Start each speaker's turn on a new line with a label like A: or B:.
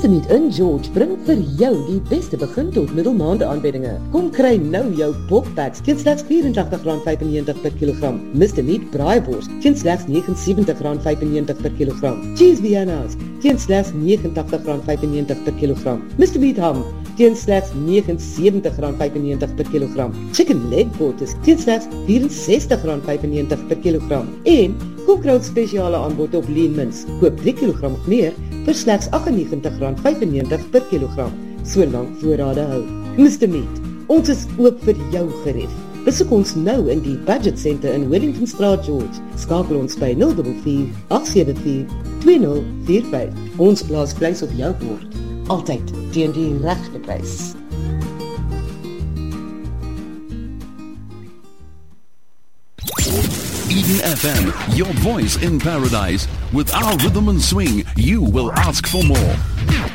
A: Mr. Meat in George bring vir jou die beste begin tot middelmaande aanbiedinge. Kom kry nou jou popbacks teen slegs R84.95 per kilogram. Mr. Meat braaibors teen slegs R79.95 per kilogram. Cheese Vienna's teen slegs R89.95 per kilogram. Mr. Meat ham teen slegs R79.95 per kilogram. Chicken leg quarters teen slegs R64.95 per kilogram. En Koekrout spesiale aanbod op lean mince. Koop 3 kilogram of meer vir slegs R98.95 per kilogram. Solank voorrade hou. Mr. Meat, ons is oop vir jou gerief. Besoek ons nou in die Budget Center in Wellington Straat, George. Skakel ons by 044 874 2045. Ons plaas vleis op jou bord. Altyd teen die regte prys.
B: Eden FM, your voice in paradise. With our rhythm and swing, you will ask for more.